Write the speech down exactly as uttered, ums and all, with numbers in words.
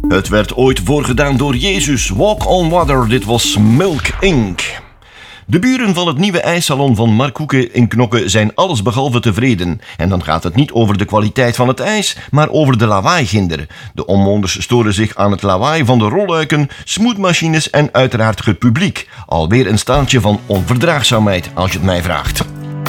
Het werd ooit voorgedaan door Jezus. Walk on Water, dit was Milk incorporated. De buren van het nieuwe ijssalon van Mark Hoeke in Knokke zijn allesbehalve tevreden. En dan gaat het niet over de kwaliteit van het ijs, maar over de lawaaiginder. De omwoners storen zich aan het lawaai van de rolluiken, smoetmachines en uiteraard het publiek. Alweer een staartje van onverdraagzaamheid, als je het mij vraagt.